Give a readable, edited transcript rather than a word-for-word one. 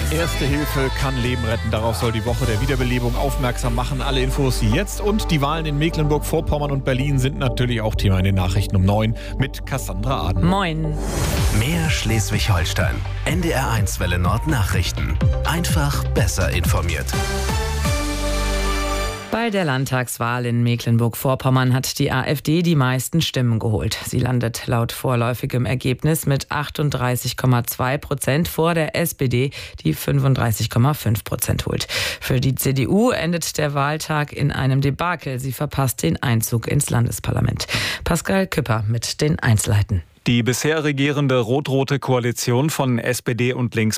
Erste Hilfe kann Leben retten. Darauf soll die Woche der Wiederbelebung aufmerksam machen. Alle Infos jetzt. Und die Wahlen in Mecklenburg-Vorpommern und Berlin sind natürlich auch Thema in den Nachrichten um 9 mit Cassandra Aden. Moin. Mehr Schleswig-Holstein. NDR1 Welle Nord Nachrichten. Einfach besser informiert. Bei der Landtagswahl in Mecklenburg-Vorpommern hat die AfD die meisten Stimmen geholt. Sie landet laut vorläufigem Ergebnis mit 38,2% vor der SPD, die 35,5% holt. Für die CDU endet der Wahltag in einem Debakel. Sie verpasst den Einzug ins Landesparlament. Pascal Küpper mit den Einzelheiten. Die bisher regierende rot-rote Koalition von SPD und Linkspartei